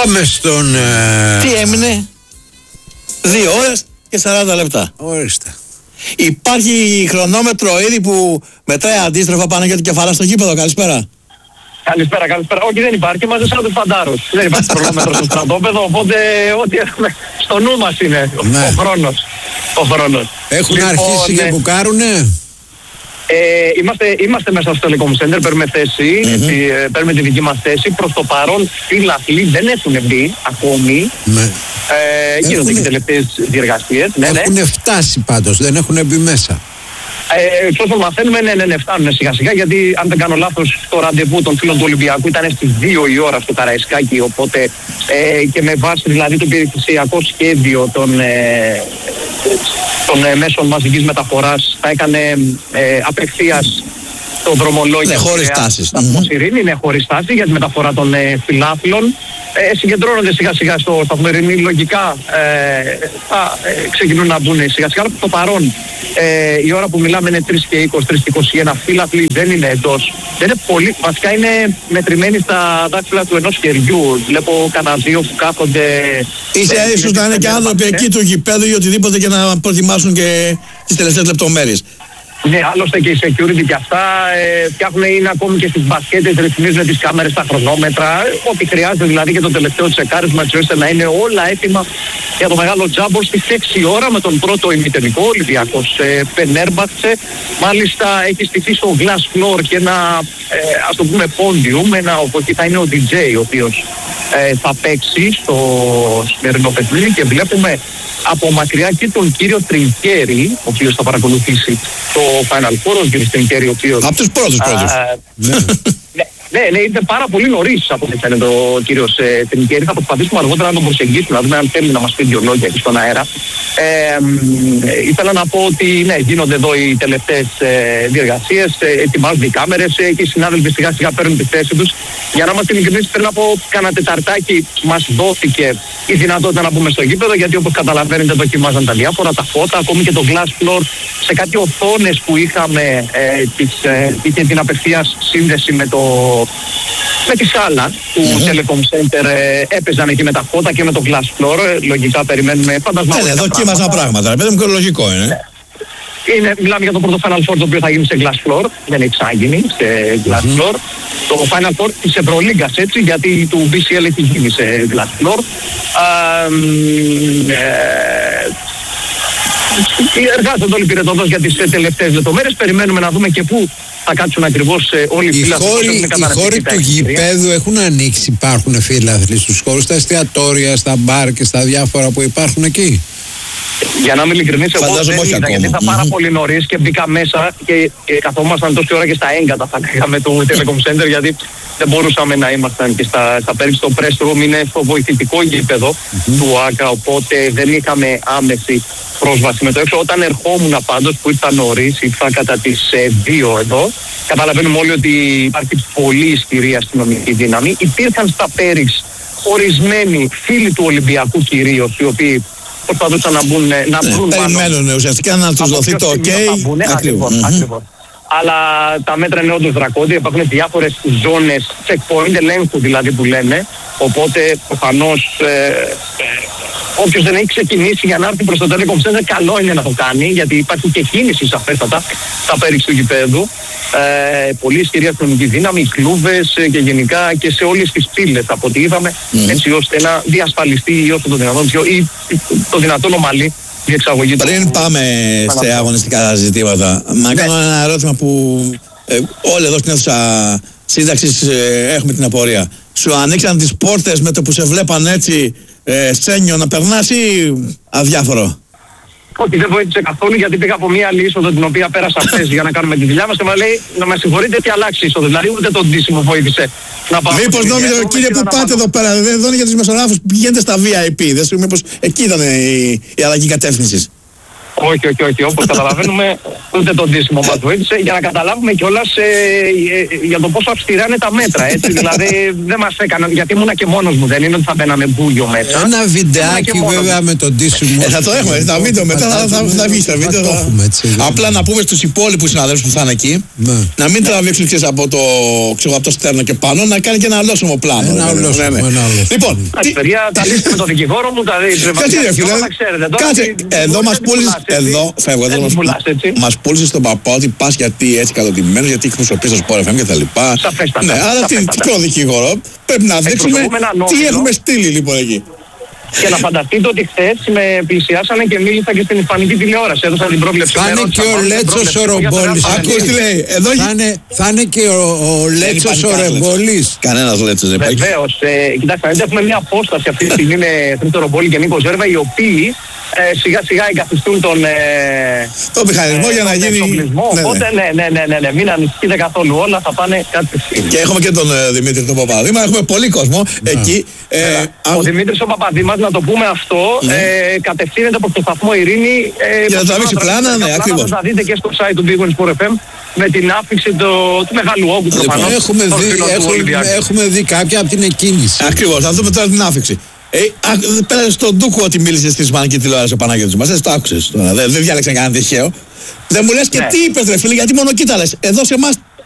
Πάμε στον... Τι έμεινε? 2 ώρες και 40 λεπτά. Ορίστε. Υπάρχει χρονόμετρο ήδη που μετράει αντίστροφα πάνω για την κεφαλά στο γήπεδο. Καλησπέρα. Καλησπέρα. Όχι, δεν υπάρχει. Είμαστε σαν τους φαντάρους. Δεν υπάρχει χρονόμετρο στο στρατόπεδο. Οπότε ό,τι έχουμε στο νου μας είναι ο χρόνος. Έχουν αρχίσει και μπουκάρουνε. Είμαστε μέσα στο Telecom Center, παίρνουμε θέση, παίρνουμε τη δική μας θέση. Προς το παρόν φίλαθλοι δεν έχουν μπει ακόμη. Γίνονται και τελευταίες διεργασίες. Έχουν φτάσει πάντως, δεν έχουν μπει μέσα. Εξ όσων μαθαίνουμε, ναι, φτάνουν σιγά σιγά, γιατί αν δεν κάνω λάθος το ραντεβού των φίλων του Ολυμπιακού ήταν στις 2 η ώρα στο Καραϊσκάκι, οπότε και με βάση δηλαδή το περιφερειακό σχέδιο των μέσων μαζικής μεταφοράς θα έκανε απευθείας το δρομολόγιο. Ναι, χωρίς τάσεις. Είναι χωρίς στάση για τη μεταφορά των φιλάθλων. Συγκεντρώνονται σιγά σιγά στο σταθμό Ειρηνή. Λογικά θα ξεκινούν να μπουν σιγά σιγά. Το παρόν η ώρα που μιλάμε είναι 3 και 20, 3 και 21. Φίλαθλοι δεν είναι εντός. Δεν είναι πολύ. Βασικά είναι μετρημένοι στα δάχτυλα του ενός χεριού. Βλέπω κανένα 2 που κάθονται. Ίσως να είναι και άνθρωποι εκεί του γηπέδου ή οτιδήποτε και να προετοιμάσουν και τις τελευταίες λεπτομέρειες. Ναι, άλλωστε και οι security και αυτά φτιάχνουν, είναι ακόμη και στις μπασκέτες, ρυθμίζουν τις κάμερες, τα χρονόμετρα, ό,τι χρειάζεται δηλαδή και το τελευταίο τσεκάρισμα, έτσι ώστε να είναι όλα έτοιμα για το μεγάλο τζάμπο στις 6 ώρα με τον πρώτο ημιτελικό. Ολυμπιακός Φενέρμπαχτσε. Μάλιστα έχει στηθεί στο glass floor και ένα ας το πούμε podium, όπου εκεί θα είναι ο DJ ο οποίος θα παίξει στο σημερινό παιχνίδι, και βλέπουμε από μακριά και τον κύριο Τρινκέρι, ο οποίος θα παρακολουθήσει το Final Four, ο κύριος Τρινκέρι, ο οποίος... Από τους πρώτους. Ναι, είναι πάρα πολύ νωρίς από ό,τι φαίνεται ο κύριος Τρινκέρι. Θα προσπαθήσουμε αργότερα να τον προσεγγίσουμε, να δούμε αν θέλει να μας πει 2 λόγια εκεί στον αέρα. Ήθελα να πω ότι ναι, γίνονται εδώ οι τελευταίες διεργασίες, ετοιμάζονται οι κάμερες και οι συνάδελφοι σιγά σιγά παίρνουν τη θέση τους. Για να είμαστε ειλικρινείς, πριν από κάνα τεταρτάκι μας δόθηκε η δυνατότητα να μπούμε στο γήπεδο, γιατί όπως καταλαβαίνετε δοκιμάζαν τα διάφορα, τα φώτα, ακόμη και το glass floor. Σε κάτι οθόνες που είχαμε είχε την απευθείας σύνδεση με τη σάλα του Telecom Center, έπαιζαν εκεί με τα φώτα και με το glass floor. Λογικά περιμένουμε φαντασμάτια. Ναι, δοκίμαζαν πράγματα. Παιδί λογικό είναι. Μιλάμε για το πρώτο Final Four το οποίο θα γίνει σε glass floor. Δεν έχει ξαναγίνει σε glass floor. Το Final Four της Ευρωλίγκας, έτσι, γιατί του BCL έχει γίνει σε glass floor. Εργάζονται όλοι οι πυρετοδός για τις τελευταίες λεπτομέρειες. Περιμένουμε να δούμε και πού θα κάτσουν ακριβώς όλοι οι φίλαθλοι. Οι χώροι του γηπέδου έχουν ανοίξει, υπάρχουν φίλαθλοι στους χώρους, στα εστιατόρια, στα μπαρ και στα διάφορα που υπάρχουν εκεί. Για να είμαι ειλικρινής, εγώ δεν είδα, γιατί ήταν πάρα πολύ νωρίς και μπήκα μέσα και καθόμασταν τόση ώρα και στα έγκατα θα λέγαμε το Telecom Center, γιατί δεν μπορούσαμε να ήμασταν και στα πέρυσι. Το press room είναι στο βοηθητικό γήπεδο του ΆΚΑ, οπότε δεν είχαμε άμεση πρόσβαση με το έξω. Όταν ερχόμουν πάντως, που ήρθα νωρίς, ήρθα κατά τις 2 εδώ, καταλαβαίνουμε όλοι ότι υπάρχει πολύ ισχυρή αστυνομική δύναμη. Υπήρχαν στα Πέριξ ορισμένοι φίλοι του Ολυμπιακού κυρίως, οι οποίοι προσπαθούσαν να μπουν. Περιμένουν ουσιαστικά να τους δοθεί το OK. Ακριβώς. Αλλά τα μέτρα είναι όντως δρακόντια. Υπάρχουν διάφορες ζώνες checkpoint, ελέγχου δηλαδή που λένε. Οπότε προφανώς όποιος δεν έχει ξεκινήσει για να έρθει προς το Telecom Center, καλό είναι να το κάνει, γιατί υπάρχει και κίνηση σαφέστατα στα πέριξ του γηπέδου. Πολύ ισχυρή αστυνομική δύναμη, κλούβες και γενικά και σε όλες τις πύλες από ό,τι είδαμε, έτσι ώστε να διασφαλιστεί όσο το δυνατόν ή το δυνατόν ομαλή διεξαγωγή. Πριν πάμε σε αγωνιστικά ζητήματα, να κάνω ένα ερώτημα που όλοι εδώ στην αίθουσα σύνταξης έχουμε την απορία. Σου ανοίξαν τις πόρτες με το που σε βλέπαν έτσι Σένιο να περνάς ή αδιάφορο? Όχι, δεν βοήθησε καθόλου, γιατί πήγα από μία άλλη είσοδο την οποία πέρασα χθες για να κάνουμε τη δουλειά μας και μου λέει να με συγχωρείτε, τι αλλάξει είσοδο. Δηλαδή ούτε το ντύσιμο βοήθησε να πάω. Μήπως νόμιζα, κύριε, που πάτε εδώ πέρα, δεν είναι για τους μεσογράφους που πηγαίνετε στα VIP, μήπως εκεί ήταν η αλλαγή κατεύθυνσης? Όχι. Όπως καταλαβαίνουμε, ούτε το ντύσιμο μας βοήθησε για να καταλάβουμε κιόλας για το πόσο αυστηρά είναι τα μέτρα. Έτσι, δηλαδή δεν μας έκαναν, γιατί ήμουνα και μόνος μου, δεν είναι ότι θα μπαίναμε μπούγιο μέσα. Ένα βιντεάκι βέβαια με τον ντύσιμο. Θα το έχουμε, τα βίντεο μετά θα βγει στα βίντεο. Απλά να πούμε στους υπόλοιπους συναδέλφους που θα είναι εκεί, να μην τραβήξουν από το στέρνο και πάνω, να κάνει και ένα ολόσωμο πλάνο. Λοιπόν, παιδιά, τα λύσετε με τον δικηγόρο μου, τα κάτσε, εδώ μας πούλησες, μας πούλησες στον παπά ότι πας γιατί έτσι καλωτημένος, γιατί εκπροσωπείς το Sport FM και τα λοιπά. Σαφέστατα. Ναι, άρα τι δικηγόρο, πρέπει να δείξουμε τι έχουμε στείλει λοιπόν εκεί. Και να φανταστείτε ότι χθες με πλησιάσανε και μίλησα και στην ισπανική τηλεόραση. Έδωσα την πρόβλεψη. Θα είναι και ο Λέτσος ο Ρομπόλης. Ακούς τι λέει. Θα είναι και ο Λέτσος ο Ρομπόλης. Κανένας Λέτσος δεν υπάρχει. Βεβαίως. Κοιτάξτε, έχουμε μια απόσταση αυτή τη στιγμή με Χρήστο Ρομπόλη και Νίκο Ζέρβα, οι οποίοι σιγά σιγά εγκαθιστούν τον μηχανισμό για να γίνει. Οπότε ναι, μην ανησυχείτε καθόλου. Όλα θα πάνε κατευθείαν. Και έχουμε και τον Δημήτρη τον Παπαδήμα. Έχουμε πολύ κόσμο εκεί. Ο Δημήτρης ο Παπαδήμας, να το πούμε αυτό, κατευθύνεται προς το σταθμό Ειρήνη. Για να τραβήξει πλάνα, ναι, ακριβώς. Θα δείτε και στο site του Big Win Sport FM με την άφηξη του μεγάλου όγκου προφανώς. Έχουμε δει κάποια από την εκκίνηση. Ακριβώς, θα δούμε τώρα την άφηξη. Πέρασε στον Ντούκο ότι μίλησε στη Ισπανική τηλεόραση ο Παναγιώτης μας. Το άκουσες τώρα. Δεν διάλεξαν κανένα τυχαίο. Δεν μου λες και τι είπες ρε φίλε, γιατί μόνο κοίτα λες. Εδώ σε εμάς